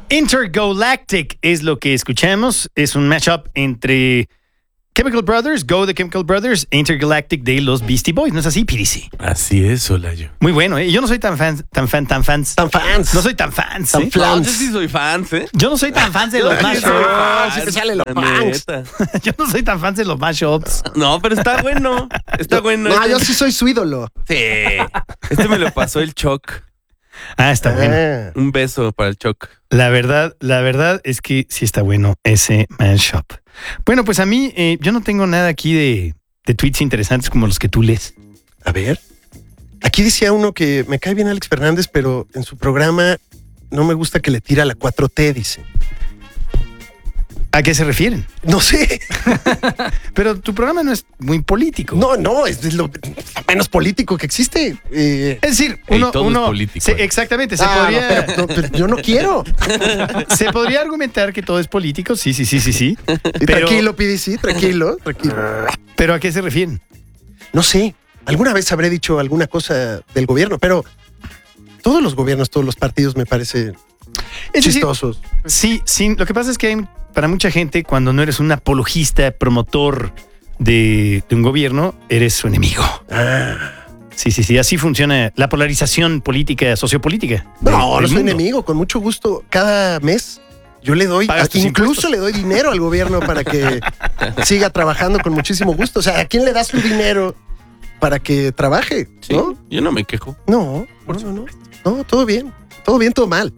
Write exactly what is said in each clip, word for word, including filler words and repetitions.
Intergalactic es lo que escuchamos. Es un mashup entre Chemical Brothers, Go the Chemical Brothers, Intergalactic de los Beastie Boys. ¿No es así, P D C? Así es, Olayo. Muy bueno, ¿eh? Yo no soy tan fan, tan fan, tan fans. Tan fans. No soy tan fans, Tan ¿eh? flans. No, yo sí soy fans, ¿eh? Yo no soy tan fans de los mashups. Ah, sí te sale los La punks. neta. Yo no soy tan fans de los mashups. No, pero está bueno. Está bueno. No, yo sí soy su ídolo. Sí. Este me lo pasó el Choc. Ah, está bueno. Ah. Un beso para el Choc. La verdad, la verdad es que sí está bueno ese mashup. Bueno, pues a mí, eh, yo no tengo nada aquí de, de tweets interesantes como los que tú lees. A ver. Aquí decía uno que me cae bien Alex Fernández, pero en su programa no me gusta que le tira la cuatro T, dice. ¿A qué se refieren? No sé. Pero tu programa no es muy político. No, no, es lo menos político que existe. Eh, Es decir, Ey, uno... todo es uno político, se- eh. exactamente, se, ah, podría, no, pero, no, pero yo no quiero. se podría argumentar que todo es político, sí, sí, sí, sí, sí. Y Pero, tranquilo, P D C, tranquilo, tranquilo. pero ¿a qué se refieren? No sé, alguna vez habré dicho alguna cosa del gobierno, pero todos los gobiernos, todos los partidos me parecen Es decir, chistosos. sí, sí, lo que pasa es que hay, para mucha gente, cuando no eres un apologista, promotor de, de un gobierno, eres su enemigo. Ah. Sí, sí, sí, así funciona la polarización política, sociopolítica. No, del- no del soy mundo. enemigo, con mucho gusto. Cada mes yo le doy, Pagas tus incluso impuestos. le doy dinero al gobierno para que siga trabajando con muchísimo gusto. O sea, ¿a quién le das tu dinero para que trabaje? Sí, ¿No? yo no me quejo. No, no, no, no. No, todo bien. Todo bien, todo mal.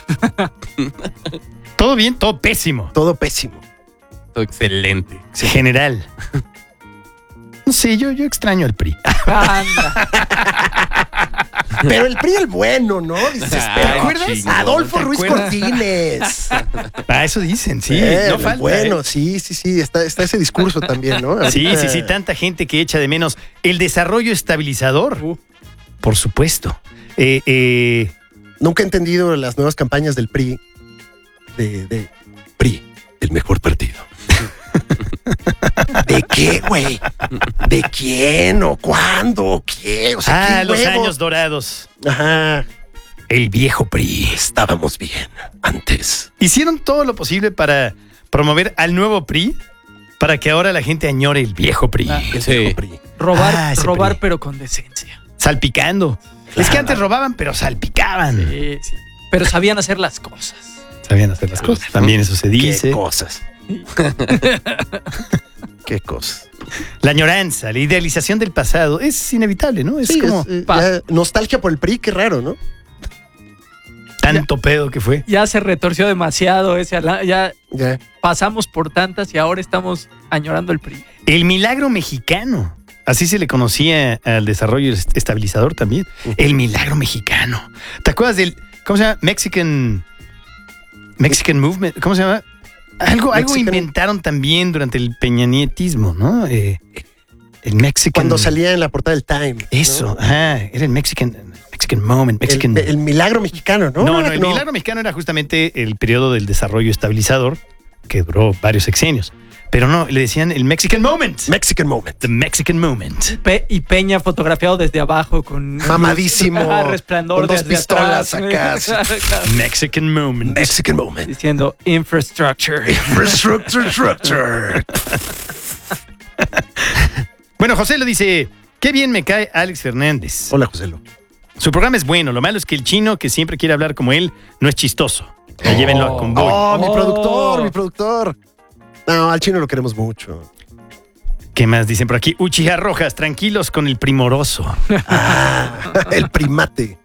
Todo bien, todo pésimo. Todo pésimo. Todo excelente. General. No sé, yo, yo extraño al P R I. Anda. Pero el P R I el bueno, ¿no? Dices, Ay, ¿te acuerdas? chingón. Adolfo ¿Te Ruiz acuerdas? Cortines. Ah, eso dicen, sí. Eh, no el falta. bueno, ¿eh? sí, sí, sí. Está, está ese discurso también, ¿no? Sí, Ahorita- sí, sí, tanta gente que echa de menos el desarrollo estabilizador. Uh. Por supuesto. Eh, eh, Nunca he entendido las nuevas campañas del P R I. De, de P R I, el mejor partido. ¿De qué, güey? ¿De quién o cuándo o qué? O sea, ah, ¿qué los huevos? años dorados. Ajá. El viejo P R I. Estábamos bien antes. Hicieron todo lo posible para promover al nuevo P R I para que ahora la gente añore el viejo P R I. Ah. El Sí. viejo P R I. Robar, Ah, ese robar P R I. pero con decencia. Salpicando. Es que antes robaban, pero salpicaban. Sí, sí. Pero sabían hacer las cosas. Sabían hacer las cosas. También eso se dice. Qué cosas. Qué cosas. La añoranza, la idealización del pasado es inevitable, ¿no? Es Sí, como es, eh, pa- ya, nostalgia por el P R I, qué raro, ¿no? tanto pedo que fue. Ya se retorció demasiado ese ala- ya Ya. pasamos por tantas y ahora estamos añorando el P R I. El milagro mexicano. Así se le conocía al desarrollo est- estabilizador también. El milagro mexicano. ¿Te acuerdas del, cómo se llama? Mexican, Mexican Movement. ¿Cómo se llama? Algo, algo Mexican- inventaron también durante el peñanietismo, ¿no? Eh, el Mexican. Cuando salía en la portada del Time. ¿no? Eso, ajá, era el Mexican, Mexican Moment, Mexican. El, el milagro mexicano, ¿no? no, no, era- el milagro mexicano era justamente el periodo del desarrollo estabilizador que duró varios sexenios. Pero no, le decían el Mexican Moment. Mexican Moment. The Mexican Moment. Pe- y Peña fotografiado desde abajo con Mamadísimo, Ah, resplandor con dos desde pistolas atrás. Mexican Moment. Mexican Moment. Diciendo infrastructure. Infrastructure, structure. Bueno, José lo dice, qué bien me cae Alex Fernández. Hola, Joselo. Su programa es bueno, lo malo es que el chino, que siempre quiere hablar como él, no es chistoso. Ya llévenlo a convoy. Oh, mi Oh. productor, mi productor. No, al chino lo queremos mucho. ¿Qué más dicen por aquí? Uchiha Rojas, tranquilos con el primoroso. Ah, el primate.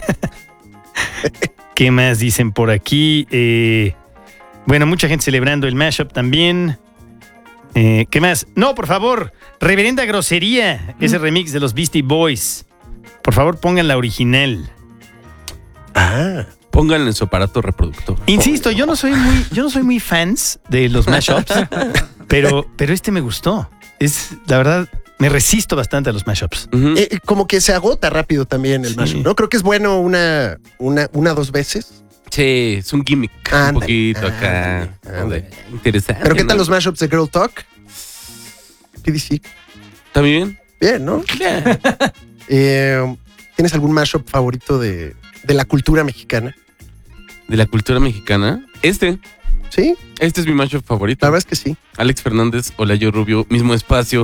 ¿Qué más dicen por aquí? Eh, bueno, mucha gente celebrando el mashup también. Eh, ¿Qué más? No, por favor, reverenda grosería, ese remix de los Beastie Boys. Por favor, pongan la original. Ah, Pónganlo en su aparato reproductor. Insisto, yo no soy muy, yo no soy muy fans de los mashups, pero, pero este me gustó. Es, la verdad, me resisto bastante a los mashups. Ujú. eh, como que se agota rápido también el Sí. mashup, ¿no? Creo que es bueno una, una, una dos veces. Sí, es un gimmick. Ándale, un poquito acá. ándale, Joder, interesante. Pero ¿qué tal ¿no? los mashups de Girl Talk? P D C. ¿Está bien? Bien, ¿no? Yeah. Eh, ¿Tienes algún mashup favorito de, de la cultura mexicana? de la cultura mexicana. Este, Sí, este es mi macho favorito. la verdad es que sí. Alex Fernández, Olayo Rubio, mismo espacio.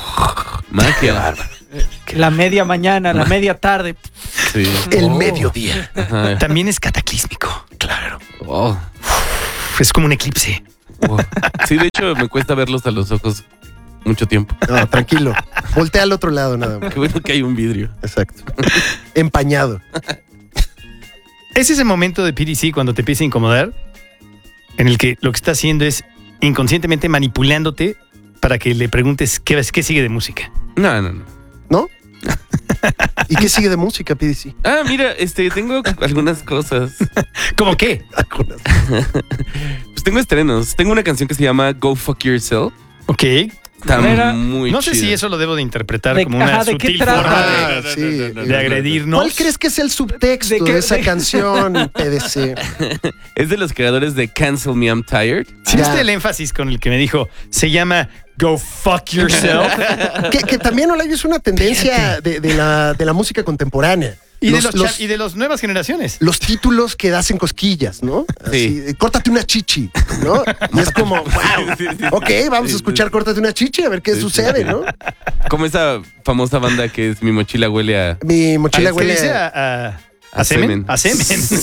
Magia. La media mañana, la media tarde. Sí. El Oh. mediodía. Ajá. También es cataclísmico. Claro. Oh, Es como un eclipse. oh. Sí, de hecho me cuesta verlos a los ojos mucho tiempo. No, tranquilo. Voltea al otro lado nada más. Qué bueno que hay un vidrio. Exacto. Empañado. Es ese momento de P D C cuando te empieza a incomodar, en el que lo que está haciendo es inconscientemente manipulándote para que le preguntes qué, qué sigue de música. No, no, no. ¿No? ¿Y qué sigue de música, P D C? Ah, mira, este, tengo algunas cosas. ¿Cómo qué? Algunas. Pues tengo estrenos. Tengo una canción que se llama Go Fuck Yourself. Ok. Está Era- muy No sé chida. si eso lo debo de interpretar De- como una ajá, ¿de qué sutil trata? forma Ah, de, sí. de agredirnos. ¿Cuál crees que es el subtexto ¿De de, qué- esa de- canción, P D C? Es de los creadores de Cancel Me, I'm Tired. ¿Sí Ya. viste el énfasis con el que me dijo? Se llama Go Fuck Yourself. Que, que también, Olayo, es una tendencia de, de la, de la música contemporánea. y, de Los- los, los- cha- y de las nuevas generaciones. los títulos que hacen cosquillas, ¿no? Sí. Así, córtate una chichi, ¿no? Y es como, wow. Sí, sí, sí. Ok, vamos a escuchar Córtate una chichi a ver qué Sí, sí, sucede, sí. ¿no? Como esa famosa banda que es Mi mochila huele a... Mi mochila ¿Qué huele dice? a A, a- A ¿a semen? semen. A semen.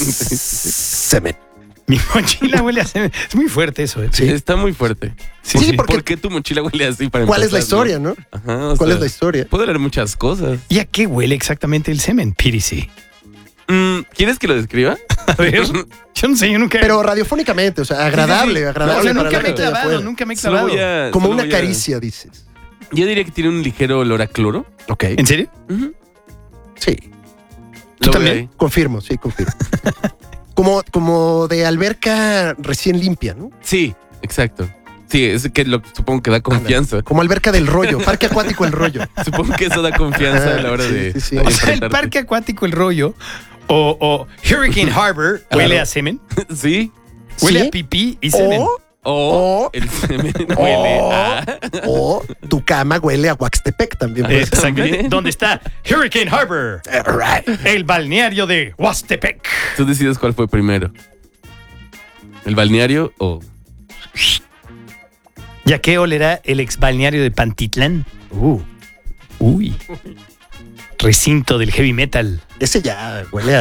semen. Mi mochila huele a semen. Es muy fuerte eso, ¿eh? Sí. Está muy fuerte. Sí, ¿Por, porque- ¿Por qué tu mochila huele así para ¿Cuál es la empezar, no? historia, no? Ajá, o ¿Cuál sea, es la historia? Puede haber muchas cosas. ¿Y a qué huele exactamente el semen? P D C. Mm, ¿Quieres que lo describa? A ver, yo no sé, yo nunca... Pero radiofónicamente, o sea, agradable, Sí, sí, sí. agradable O sea, para nunca la me he gente de clavado, afuera. nunca me he Solo clavado. voy a- Como solo una voy a- caricia, dices. Yo diría que tiene un ligero olor a cloro. Ok. ¿En serio? Ujú. Sí, Lo veo también? ahí. confirmo, sí, confirmo. Como, como de alberca recién limpia, ¿no? Sí, exacto. Sí, es que lo, supongo que da confianza. Como alberca del rollo, parque acuático el rollo. Supongo que eso da confianza a la hora Sí, de, sí, sí. de O sea, el enfrentarte. parque acuático El Rollo o, o Hurricane Harbor huele Claro. a semen, Sí. huele ¿Sí? a pipí y semen. O, O O- el semen huele o, a... o tu cama huele a Huaxtepec también. puede ser. Exactamente. También. ¿Dónde está Hurricane Harbor? All right. El balneario de Huastepec. Tú decides cuál fue primero. ¿El balneario o...? ¿Y a qué olerá el ex balneario de Pantitlán? Uh, Uy. Recinto del heavy metal. ese ya huele a.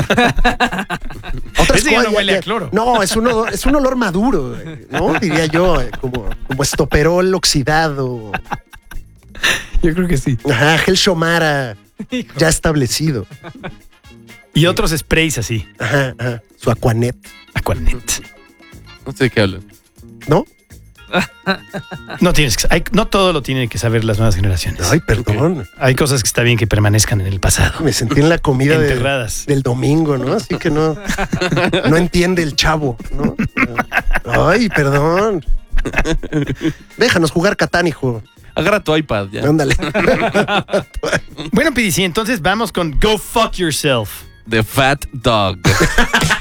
Otras Ese ya cosas, no huele a cloro. No, es un olor, es un olor maduro, ¿no? Diría yo, eh, como, como estoperol oxidado. Yo creo que sí. Ajá, gel Shomara ya establecido. Y otros sprays así. Ajá, ajá. Su Aquanet, Aquanet. No sé de qué hablan. ¿no? No tienes que, hay- no todo lo tienen que saber las nuevas generaciones. Ay, perdón. Hay cosas que está bien que permanezcan en el pasado. Me sentí en la comida de- Enterradas. del domingo, ¿no? Así que no, no entiende el chavo, ¿no? Ay, perdón. Déjanos jugar Catán, hijo. Agarra tu iPad ya. Ándale. Bueno, P D C, entonces vamos con Go Fuck Yourself. The Fat Dog.